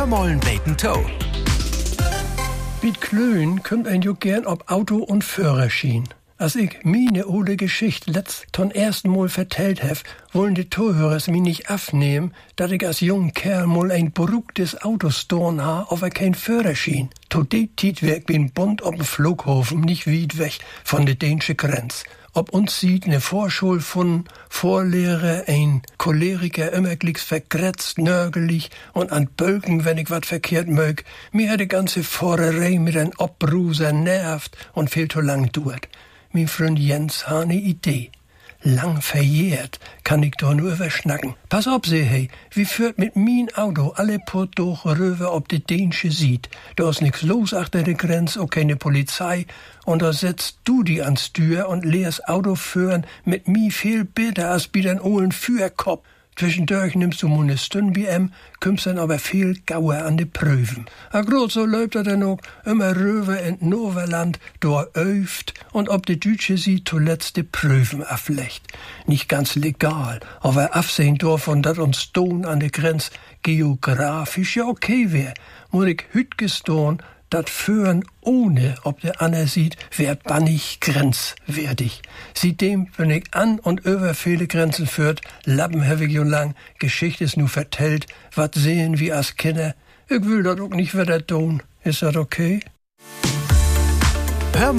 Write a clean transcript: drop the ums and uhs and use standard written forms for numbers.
Hörmollen Bacon Toe. Mit Klöen kommt ein jo gern ob Auto und Führerschein. Als ich meine ole Geschichte letzt zum ersten Mal vertellt hef, wollen die Zuhörers mich nicht aufnehmen, dass ich als junger Kerl mal ein beruhigtes Auto storen ha, aber kein Führerschein. To de Tiet wär ich bin Bund ob'n Flughafen, nicht weit weg von der dänischen Grenz. Ob uns sieht ne Vorschul von Vorlehrer, ein Choleriker, immer glicks vergrätzt, nörgelig und an Bölken, wenn ich wat verkehrt mög. Mir hat die ganze Fahrerei mit ein Obruser nervt und viel zu lang dauert. Mein Freund Jens ha ne Idee. Lang verjährt kann ich doch nur überschnacken. Pass auf, seh hey, wie führt mit mein Auto alle Portdoch rüber ob die Dänische sieht. Da ist nix los achter der Grenze, auch keine Polizei. Und da setzt du die ans Tür und lehrst Auto führen mit mi viel bitter als bi den ohlen Führkopf. Zwischendurch nimmst du mo ne Stund wie kümmst dann aber viel Gauer an de Prüfen. A grad so läuft er dann auch immer rüber in Noverland, da öft und ob de Dütsche sie zuletzt de Prüfen aflecht. Nicht ganz legal, aber afsehen davon, dat uns Don an de Grenz geografisch ja okay wär. Muss ich hüt gestohn, dat Führen ohne, ob der Anna sieht, wär bannig grenzwertig. Seitdem, wenn ich an und über viele Grenzen führt, Lappen hab ich jo lang, Geschichte ist nu vertellt, wat sehen wir als Kinder. Ich will dat auch nicht wieder tun. Ist dat okay?